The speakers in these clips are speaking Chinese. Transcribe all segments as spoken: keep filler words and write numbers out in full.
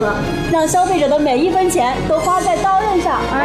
让消费者的每一分钱都花在刀刃上。哎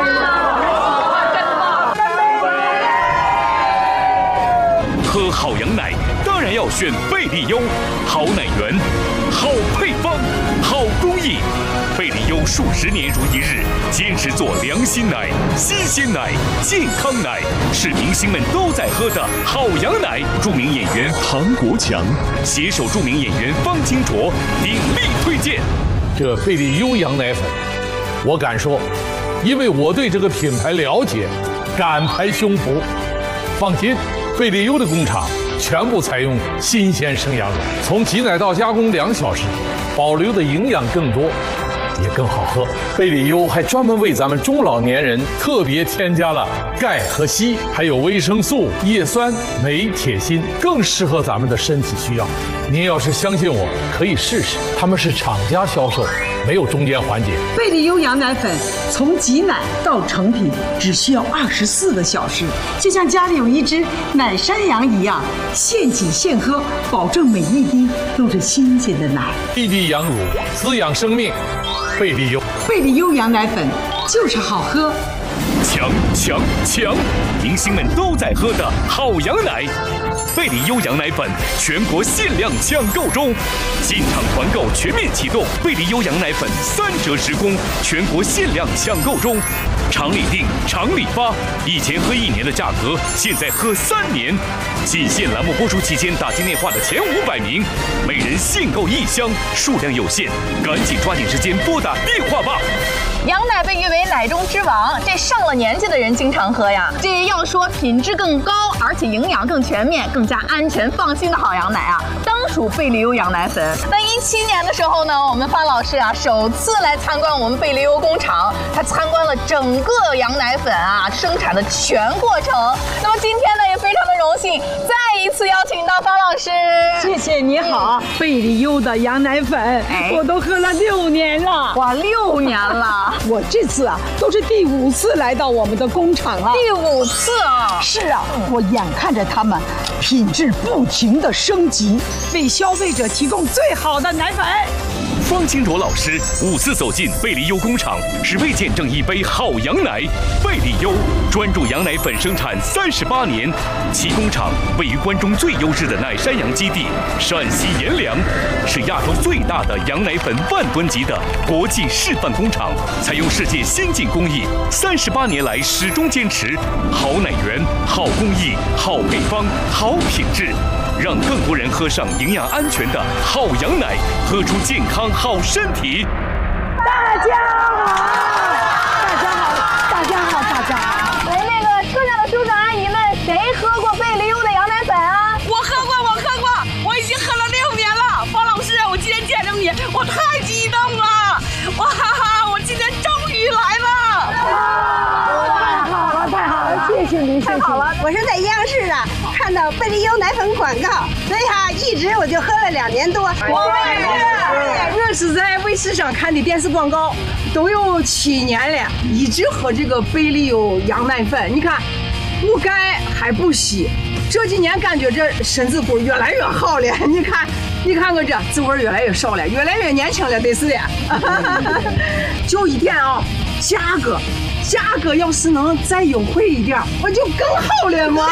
喝好羊奶当然要选贝利优，好奶源，好配方，好工艺。贝利优数十年如一日，坚持做良心奶、新鲜奶、健康奶，是明星们都在喝的好羊奶。著名演员唐国强携手著名演员方清卓鼎力推荐。 这贝利优羊奶粉，我敢说，因为我对这个品牌了解，敢拍胸脯。放心，贝利优的工厂全部采用新鲜生羊乳，从挤奶到加工两小时，保留的营养更多，也更好喝。贝利优还专门为咱们中老年人特别添加了钙和硒，还有维生素、叶酸、镁、铁、锌，更适合咱们的身体需要。您要是相信我，可以试试，他们是厂家销售，没有中间环节。 贝利优羊奶粉从挤奶到成品只需要二十四个小时，就像家里有一只奶山羊一样，现挤现喝，保证每一滴都是新鲜的奶。 一滴羊乳滋养生命，贝利优。 贝利优羊奶粉就是好喝。 强强强！明星们都在喝的好羊奶，贝利优羊奶粉全国限量抢购中，进场团购全面启动，贝利优羊奶粉三折十供，全国限量抢购中，厂里订，厂里发，以前喝一年的价格，现在喝三年。仅限栏目播出期间打进电话的前五百名，每人限购一箱，数量有限，赶紧抓紧时间拨打电话吧。 羊奶被誉为奶中之王，这上了年纪的人经常喝呀。这要说品质更高，而且营养更全面、更加安全放心的好羊奶啊，当属贝利优羊奶粉。那一七年的时候呢，我们方老师啊首次来参观我们贝利优工厂，他参观了整个羊奶粉啊生产的全过程。那么今天呢，也非常的荣幸，再一次邀请到方老师。 谢谢你好，贝利优的羊奶粉，哎、我都喝了六年了。 哇，六年了！ 我这次啊，都是第五次来到我们的工厂了。 第五次啊！ 是啊，我眼看着他们品质不停的升级，为消费者提供最好的奶粉。 方清卓老师五次走进贝利优工厂，是为见证一杯好羊奶。贝利优专注羊奶粉生产三十八年，其工厂位于关中最优质的奶山羊基地陕西阎良，是亚洲最大的羊奶粉万吨级的国际示范工厂，采用世界先进工艺，三十八年来始终坚持好奶源、好工艺、好配方、好品质。让更多人喝上营养安全的好羊奶，喝出健康好身体。 大家好，大家好，大家好，大家好。 来，那个车上的叔叔阿姨们，谁喝过贝利优的羊奶粉啊？ 我喝过，我喝过，我已经喝了六年了。方老师，我今天见着你，我太激动了！哇哈哈，我今天终于来了！ 太好了，太好了，谢谢您， 太好了。我是在央视啊看到贝利优奶粉广告，所以哈、啊、一直我就喝了两年多。 我也是，我是在卫视上看的电视广告，都有七年了，一直喝这个贝利优羊奶粉。你看，不钙还不稀，这几年感觉这身子骨越来越好了。你看，你看我这皱纹越来越少了，越来越年轻了，得是的。就一点啊，价格。价格要是能再优惠一点，我就更好了嘛。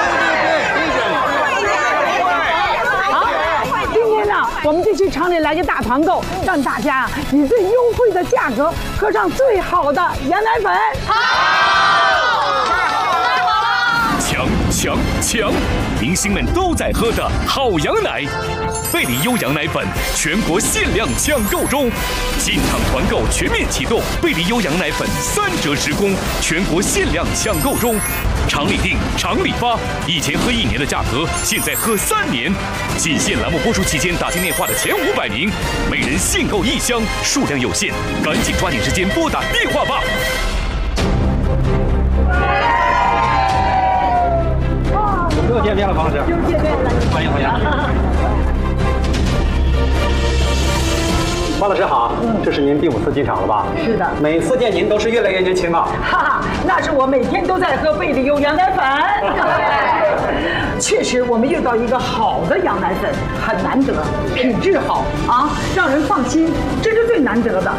好，今天呢，我们就去厂里来个大团购，让大家以最优惠的价格喝上最好的羊奶粉。 好，强强强！明星们都在喝的好羊奶，贝利优羊奶粉全国限量抢购中，进场团购全面启动，贝利优羊奶粉三折十供，全国限量抢购中，厂里订，厂里发，以前喝一年的价格，现在喝三年。仅限栏目播出期间打进电话的前五百名，每人限购一箱，数量有限，赶紧抓紧时间拨打电话吧。 又见面了，方老师。 又见面了， 欢迎欢迎。 方老师好，嗯，这是您第五次进场了吧？ 是的， 每次见您都是越来越年轻啊。 哈哈，那是我每天都在喝贝利优羊奶粉。确实，我们遇到一个好的羊奶粉很难得，品质好啊，让人放心，这是最难得的。